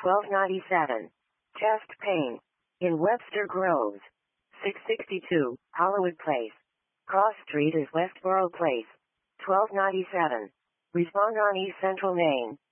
1297. Chest pain. In Webster Groves. 662, Hollywood Place. Cross Street is Westboro Place. 1297. Respond on East Central Main.